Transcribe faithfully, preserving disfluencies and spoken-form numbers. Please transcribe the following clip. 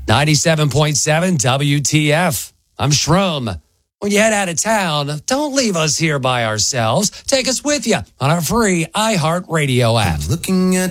ninety-seven point seven W T F. I'm Shrum. When you head out of town, don't leave us here by ourselves. Take us with you on our free iHeartRadio app. I'm looking at